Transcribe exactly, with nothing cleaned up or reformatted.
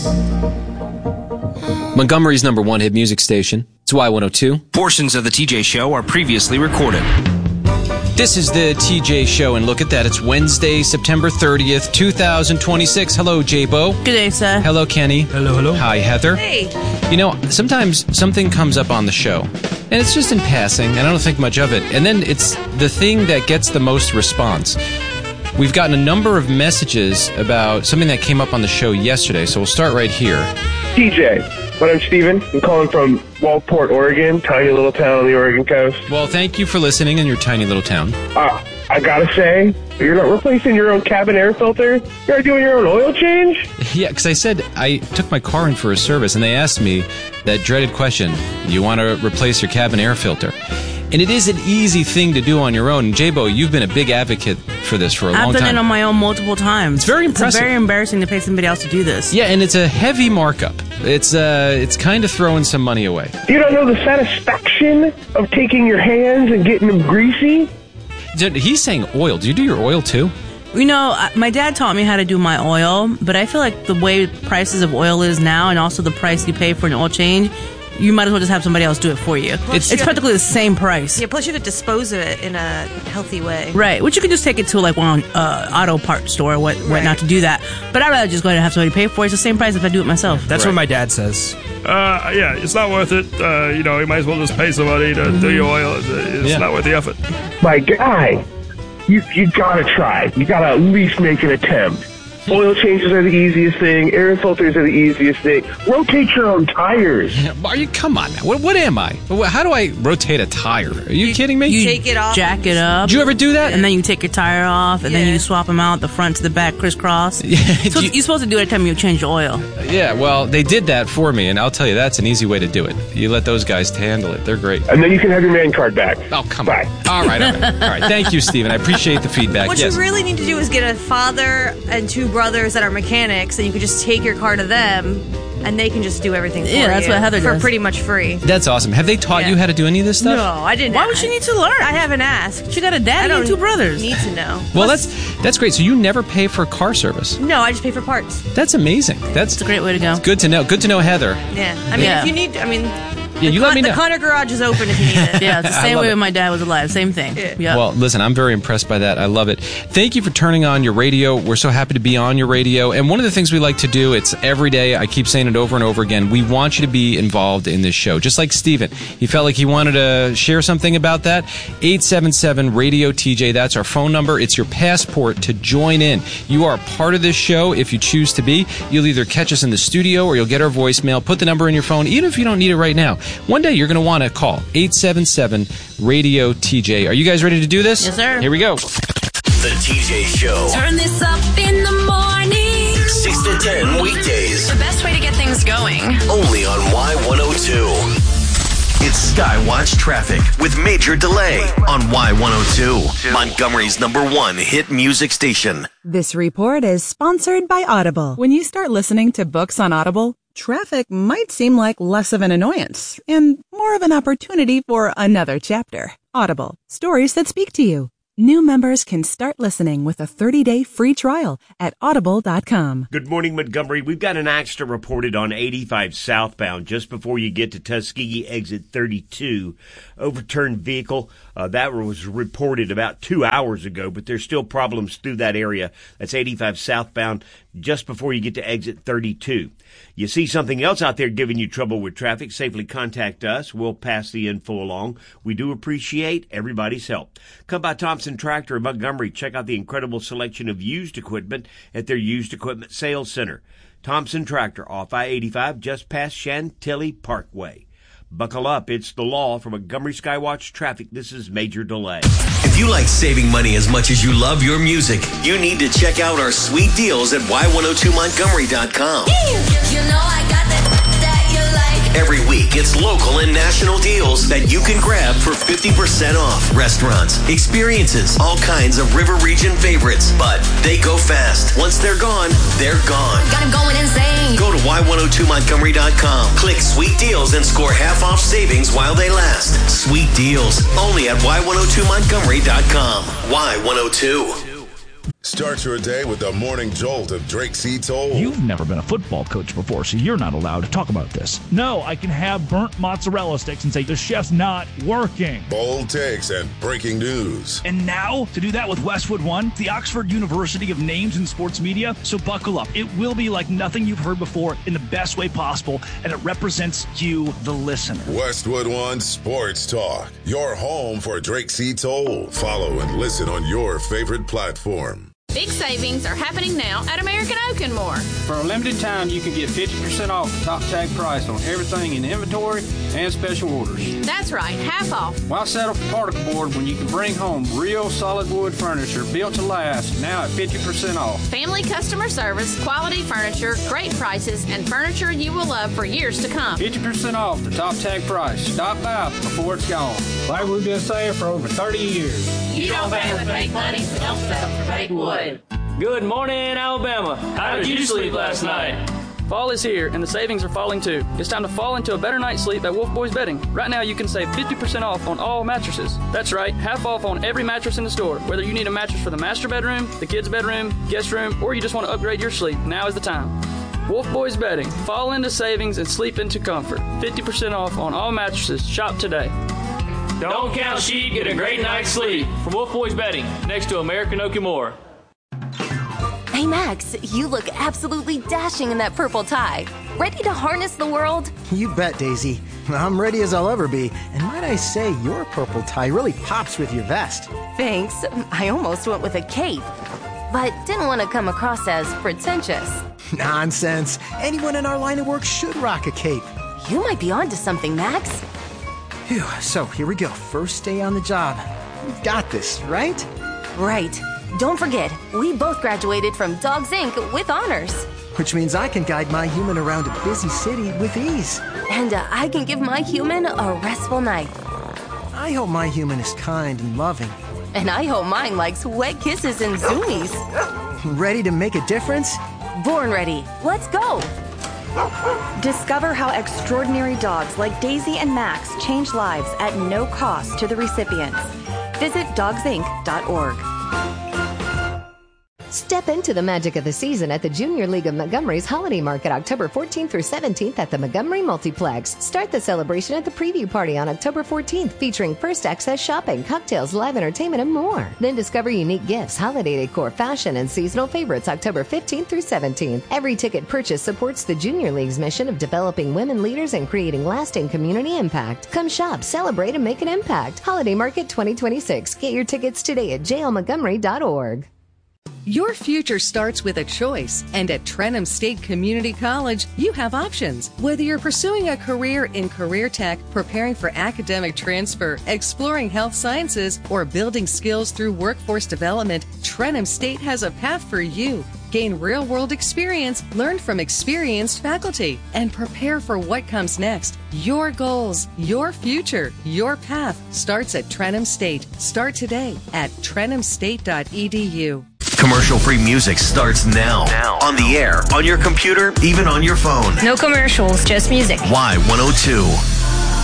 Montgomery's number one hit music station. It's Y one oh two. Portions of the T J Show are previously recorded. This is the T J Show, and look at that. It's Wednesday, September thirtieth, twenty twenty-six. Hello, J-Bo. Good day, sir. Hello, Kenny. Hello, hello. Hi, Heather. Hey. You know, sometimes something comes up on the show, and it's just in passing, and I don't think much of it. And then it's the thing that gets the most response. We've gotten a number of messages about something that came up on the show yesterday, so we'll start right here. T J, my name's Steven. I'm calling from Walport, Oregon, tiny little town on the Oregon coast. Well, thank you for listening in your tiny little town. Uh, I gotta say, you're not replacing your own cabin air filter? You're doing your own oil change? Yeah, because I said I took my car in for a service, and they asked me that dreaded question, you want to replace your cabin air filter? And it is an easy thing to do on your own. And J-Bo, you've been a big advocate for this for a I've long done time. it on my own multiple times. It's very impressive. It's very embarrassing to pay somebody else to do this. Yeah, and it's a heavy markup. It's uh, it's kind of throwing some money away. You don't know the satisfaction of taking your hands and getting them greasy? He's saying oil. Do you do your oil too? You know, I- my dad taught me how to do my oil, but I feel like the way prices of oil is now, and also the price you pay for an oil change, you might as well just have somebody else do it for you. Well, it's you it's have- practically the same price. Yeah, plus you have to dispose of it in a healthy way. Right, which you could just take it to like one uh, auto part store or what, Right. whatnot to do that. But I'd rather just go ahead and have somebody pay for it. It's the same price if I do it myself. That's Right. what my dad says. Uh, yeah, it's not worth it. Uh, you know, you might as well just pay somebody to do your oil. It's, it's Yeah. not worth the effort. My guy, you, you gotta try. You gotta at least make an attempt. Oil changes are the easiest thing. Air filters are the easiest thing. Rotate your own tires. Are you? Come on now. What, what am I? How do I rotate a tire? Are you, kidding me? You Take it off. jack it up. Did you ever do that? And then you take your tire off, and then Yeah. you swap them out, the front to the back, crisscross. Yeah, So do you- you're supposed to do it every time you change the oil. Yeah, well, they did that for me, and I'll tell you, that's an easy way to do it. You let those guys handle it. They're great. And then you can have your man card back. Oh, come Bye. on. All right, all right. All right. Thank you, Steven. I appreciate the feedback. What yes. you really need to do is get a father and two brothers that are mechanics, and you could just take your car to them, and they can just do everything for Yeah, that's you what Heather for does. pretty much free. That's awesome. Have they taught Yeah. you how to do any of this stuff? No, I didn't. Why would she need to learn? I haven't asked. She got a I daddy don't and two brothers. Need to know. Well, that's that's great. So you never pay for car service. No, I just pay for parts. That's amazing. That's It's a great way to go. good to know. Good to know, Heather. Yeah, I mean, Yeah. if you need, I mean, Yeah, you let Con- me know. the Connor garage is open if you need it. Yeah, it's the I same love way it. when my dad was alive. Same thing. Yeah. Yeah. Well, listen, I'm very impressed by that. I love it. Thank you for turning on your radio. We're so happy to be on your radio. And one of the things we like to do, it's every day, I keep saying it over and over again, we want you to be involved in this show. Just like Steven. He felt like he wanted to share something about that. eight seven seven radio T J, that's our phone number. It's your passport to join in. You are part of this show if you choose to be. You'll either catch us in the studio or you'll get our voicemail. Put the number in your phone, even if you don't need it right now. One day you're going to want to call eight seven seven radio T J. Are you guys ready to do this? Yes, sir. Here we go. The T J Show. Turn this up in the morning. six to ten weekdays. The best way to get things going. Only on Y one oh two. It's Skywatch Traffic with Major Delay on Y one oh two. Montgomery's number one hit music station. This report is sponsored by Audible. When you start listening to books on Audible, traffic might seem like less of an annoyance and more of an opportunity for another chapter. Audible, stories that speak to you. New members can start listening with a thirty-day free trial at audible dot com. Good morning, Montgomery. We've got an accident reported on eighty-five southbound just before you get to Tuskegee exit thirty-two. Overturned vehicle. Uh, that was reported about two hours ago, but there's still problems through that area. That's eighty-five southbound just before you get to exit thirty-two. You see something else out there giving you trouble with traffic, safely contact us. We'll pass the info along. We do appreciate everybody's help. Come by Thompson Tractor in Montgomery. Check out the incredible selection of used equipment at their used equipment sales center. Thompson Tractor off I eighty-five just past Chantilly Parkway. Buckle up. It's the law from Montgomery Skywatch Traffic. This is Major Delay. If you like saving money as much as you love your music, you need to check out our sweet deals at Y one oh two Montgomery dot com. You know I got that that you like. Every week, it's local and national deals that you can grab for fifty percent off. Restaurants, experiences, all kinds of River Region favorites. But they go fast. Once they're gone, they're gone. Got him going insane. Go to Y one oh two Montgomery dot com. Click Sweet Deals and score half off savings while they last. Sweet Deals, only at Y one oh two Montgomery dot com. Y one oh two. Start your day with the morning jolt of Drake C. Toll. You've never been a football coach before, so you're not allowed to talk about this. No, I can have burnt mozzarella sticks and say the chef's not working. Bold takes and breaking news. And now, to do that with Westwood One, the Oxford University of Names in Sports Media. So buckle up. It will be like nothing you've heard before in the best way possible, and it represents you, the listener. Westwood One Sports Talk, your home for Drake C. Toll. Follow and listen on your favorite platform. Big savings are happening now at American Oak and More. For a limited time, you can get fifty percent off the top tag price on everything in inventory and special orders. That's right, half off. Why settle for particle board when you can bring home real solid wood furniture built to last, now at fifty percent off? Family customer service, quality furniture, great prices, and furniture you will love for years to come. fifty percent off the top tag price. Stop by before it's gone. Like we've been saying for over thirty years. You don't pay with fake money, so don't settle for fake wood. Good morning, Alabama. How did you sleep last night? Fall is here, and the savings are falling too. It's time to fall into a better night's sleep at Wolf Boys Bedding. Right now, you can save fifty percent off on all mattresses. That's right, half off on every mattress in the store. Whether you need a mattress for the master bedroom, the kids' bedroom, guest room, or you just want to upgrade your sleep, now is the time. Wolf Boys Bedding. Fall into savings and sleep into comfort. fifty percent off on all mattresses. Shop today. Don't count sheep, get a great night's sleep. From Wolf Boys Bedding, next to American Oak and More. Hey, Max, you look absolutely dashing in that purple tie. Ready to harness the world? You bet, Daisy. I'm ready as I'll ever be. And might I say, your purple tie really pops with your vest. Thanks. I almost went with a cape, but didn't want to come across as pretentious. Nonsense. Anyone in our line of work should rock a cape. You might be onto something, Max. Phew, so here we go. First day on the job. We've got this, right? Right. Don't forget, we both graduated from Dogs Incorporated with honors. Which means I can guide my human around a busy city with ease. And uh, I can give my human a restful night. I hope my human is kind and loving. And I hope mine likes wet kisses and zoomies. Ready to make a difference? Born ready. Let's go. Discover how extraordinary dogs like Daisy and Max change lives at no cost to the recipients. Visit dogs inc dot org. Step into the magic of the season at the Junior League of Montgomery's Holiday Market October fourteenth through seventeenth at the Montgomery Multiplex. Start the celebration at the preview party on October fourteenth, featuring first access shopping, cocktails, live entertainment, and more. Then discover unique gifts, holiday decor, fashion, and seasonal favorites October fifteenth through seventeenth. Every ticket purchase supports the Junior League's mission of developing women leaders and creating lasting community impact. Come shop, celebrate, and make an impact. Holiday Market twenty twenty-six. Get your tickets today at j l montgomery dot org. Your future starts with a choice, and at Trenham State Community College, you have options. Whether you're pursuing a career in career tech, preparing for academic transfer, exploring health sciences, or building skills through workforce development, Trenham State has a path for you. Gain real-world experience, learn from experienced faculty, and prepare for what comes next. Your goals, your future, your path starts at Trenham State. Start today at trenham state dot e d u. Commercial-free music starts now. now. On the air, on your computer, even on your phone. No commercials, just music. Y one oh two.